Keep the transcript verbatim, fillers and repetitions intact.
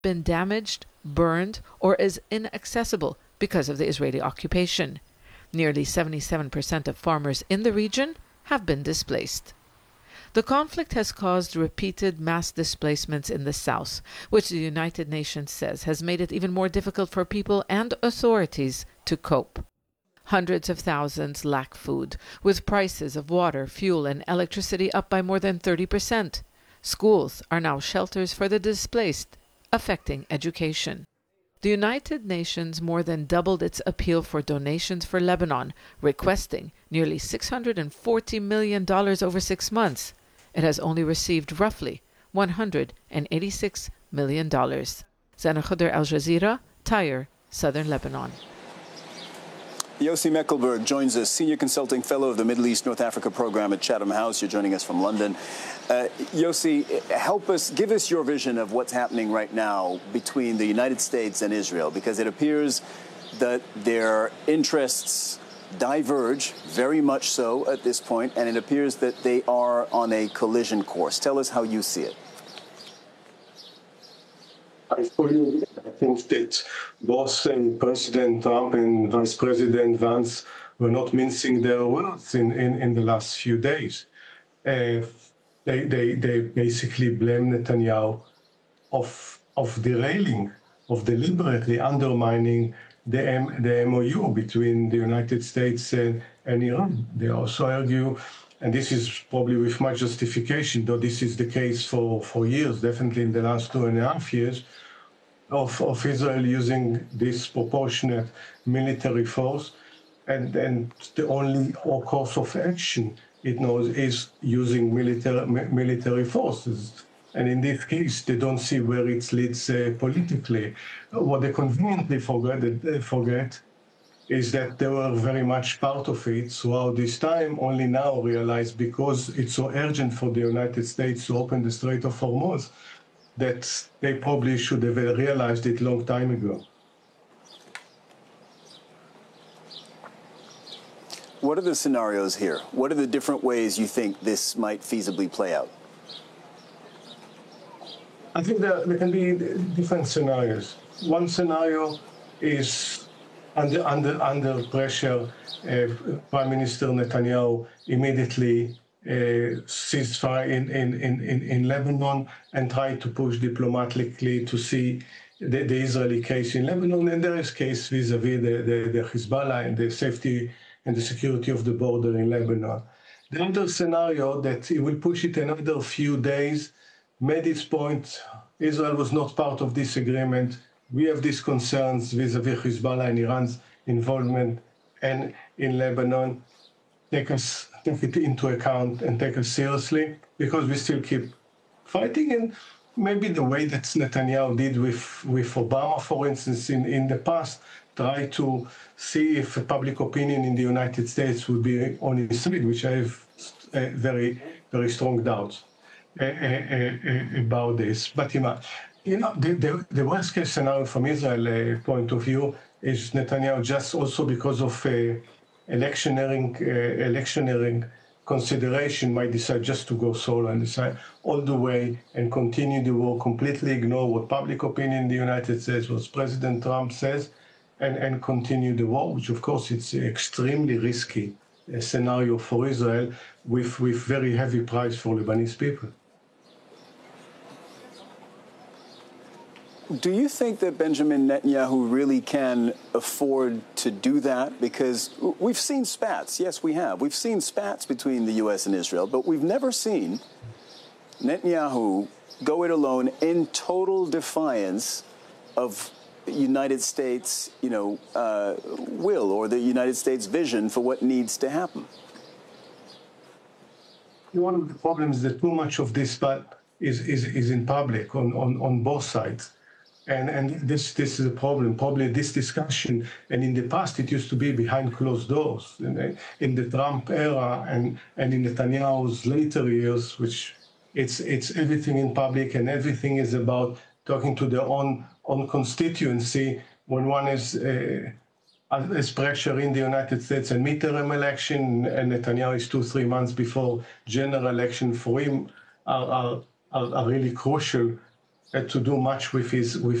been damaged, burned, or is inaccessible because of the Israeli occupation. Nearly seventy-seven percent of farmers in the region have been displaced. The conflict has caused repeated mass displacements in the south, which the United Nations says has made it even more difficult for people and authorities to cope. Hundreds of thousands lack food, with prices of water, fuel, and electricity up by more than thirty percent. Schools are now shelters for the displaced, affecting education. The United Nations more than doubled its appeal for donations for Lebanon, requesting nearly six hundred forty million dollars over six months. It has only received roughly one hundred eighty-six million dollars. Zana Khuder, Al Jazeera, Tyre, Southern Lebanon. Yossi Meckelberg joins us, Senior Consulting Fellow of the Middle East North Africa Program at Chatham House. You're joining us from London. Uh, Yossi, help us, give us your vision of what's happening right now between the United States and Israel, because it appears that their interests diverge very much so at this point, and it appears that they are on a collision course. Tell us how you see it. I fully think that both um, President Trump and Vice President Vance were not mincing their words in, in, in the last few days. Uh, they, they, they basically blame Netanyahu of, of derailing, of deliberately undermining the, M, the M O U between the United States and, and Iran. They also argue, and this is probably with much justification, though this is the case for, for years, definitely in the last two and a half years, of, of Israel using disproportionate military force, and, and the only course of action it knows is using military, military forces. And in this case, they don't see where it leads uh, politically. What they conveniently forget, uh, forget is that they were very much part of it throughout this time, only now realize, because it's so urgent for the United States to open the Strait of Hormuz, that they probably should have realized it a long time ago. What are the scenarios here? What are the different ways you think this might feasibly play out? I think there, there can be different scenarios. One scenario is under, under, under pressure, uh, Prime Minister Netanyahu immediately Uh, ceasefire in, in, in, in Lebanon and try to push diplomatically to see the, the Israeli case in Lebanon, and there is case vis-a-vis the, the, the Hezbollah and the safety and the security of the border in Lebanon. The other scenario that it will push it another few days, made its point, Israel was not part of this agreement. We have these concerns vis-a-vis Hezbollah and Iran's involvement and in Lebanon. Take us take it into account and take us seriously, because we still keep fighting. And maybe the way that Netanyahu did with, with Obama, for instance, in, in the past, try to see if public opinion in the United States would be on his side, which I have uh, very, very strong doubts uh, uh, uh, about this. But you know, the, the, the worst case scenario from Israel uh, point of view is Netanyahu, just also because of uh, electioneering, uh, electioneering consideration, might decide just to go solo and decide all the way and continue the war, completely ignore what public opinion in the United States, what President Trump says, and, and continue the war, which of course it's an extremely risky uh, scenario for Israel with, with very heavy price for Lebanese people. Do you think that Benjamin Netanyahu really can afford to do that? Because we've seen spats. Yes, we have. We've seen spats between the U S and Israel, but we've never seen Netanyahu go it alone in total defiance of United States, you know, uh, will, or the United States vision for what needs to happen. One of the problems is that too much of this spat is, is, is in public on, on, on both sides. And, and this, this is a problem. Probably this discussion, and in the past it used to be behind closed doors. In, in the Trump era and, and in Netanyahu's later years, which it's, it's everything in public, and everything is about talking to their own, own constituency. When one is uh, as pressure in the United States and midterm election, and Netanyahu is two, three months before general election, for him are, are, are, are really crucial uh, to do much with his with